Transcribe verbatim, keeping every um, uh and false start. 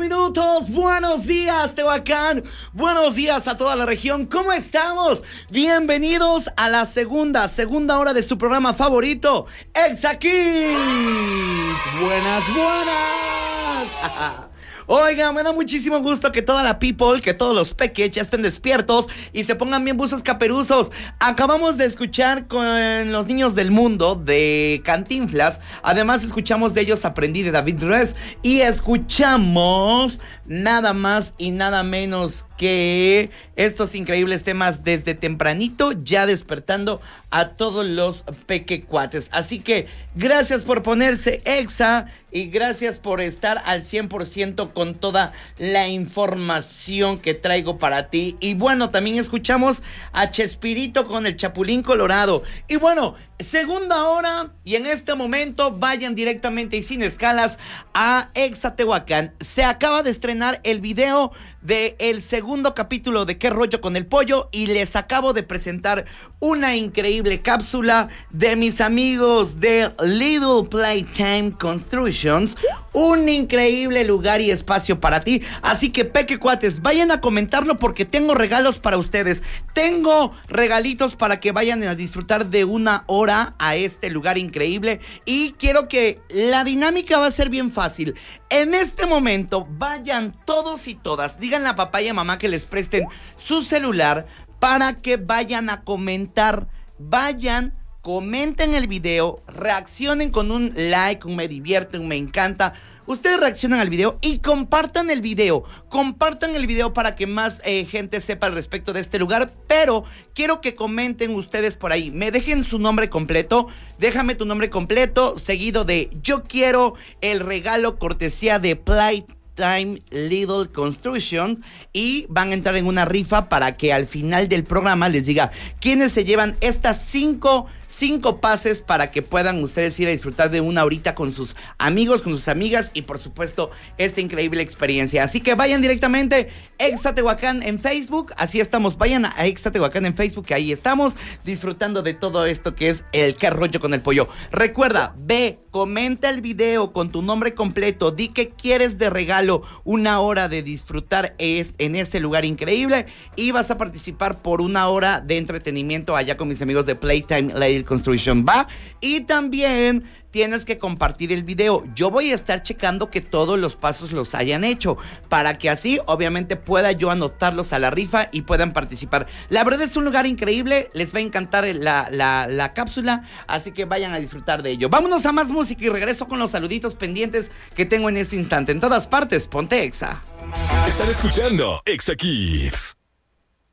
minutos. Buenos días, Tehuacán. Buenos días a toda la región. ¿Cómo estamos? Bienvenidos a la segunda, segunda hora de su programa favorito, Exa Kids. Buenas, buenas. Oiga, me da muchísimo gusto que toda la people, que todos los peques ya estén despiertos y se pongan bien buzos caperuzos. Acabamos de escuchar con Los Niños del Mundo de Cantinflas. Además escuchamos de Ellos Aprendí de David Ruiz. Y escuchamos nada más y nada menos que estos increíbles temas desde tempranito, ya despertando a todos los pequecuates. Así que gracias por ponerse Exa y gracias por estar al cien por ciento con toda la información que traigo para ti. Y bueno, también escuchamos a Chespirito con el Chapulín Colorado. Y bueno, segunda hora, y en este momento vayan directamente y sin escalas a Exa Tehuacán. Se acaba de estrenar el video de el segundo capítulo de ¿Qué rollo con el pollo? Y les acabo de presentar una increíble cápsula de mis amigos de Little Playtime Constructions. Un increíble lugar y espacio para ti. Así que pequecuates, vayan a comentarlo porque tengo regalos para ustedes. Tengo regalitos para que vayan a disfrutar de una hora a este lugar increíble. Y quiero que la dinámica va a ser bien fácil. En este momento vayan todos y todas, díganle a papá y a mamá que les presten su celular para que vayan a comentar. Vayan, comenten el video, reaccionen con un like, un me divierte, un me encanta. Ustedes reaccionan al video y compartan el video. Compartan el video para que más eh, gente sepa al respecto de este lugar. Pero quiero que comenten ustedes por ahí. Me dejen su nombre completo. Déjame tu nombre completo, seguido de yo quiero el regalo cortesía de Playtime Little Construction, y van a entrar en una rifa para que al final del programa les diga quiénes se llevan estas cinco Cinco pases para que puedan ustedes ir a disfrutar de una horita con sus amigos, con sus amigas y por supuesto esta increíble experiencia. Así que vayan directamente Exa Tehuacán en Facebook, así estamos, vayan a Exa Tehuacán en Facebook, que ahí estamos disfrutando de todo esto que es el ¿Qué rollo con el pollo? Recuerda, ve, comenta el video con tu nombre completo, di que quieres de regalo una hora de disfrutar es, en este lugar increíble, y vas a participar por una hora de entretenimiento allá con mis amigos de Playtime Little Construction, va. Y también tienes que compartir el video. Yo voy a estar checando que todos los pasos los hayan hecho, para que así obviamente pueda yo anotarlos a la rifa y puedan participar. La verdad es un lugar increíble, les va a encantar la, la, la cápsula, así que vayan a disfrutar de ello. Vámonos a más música y regreso con los saluditos pendientes que tengo en este instante. En todas partes, ponte Exa. Están escuchando Exa Kids.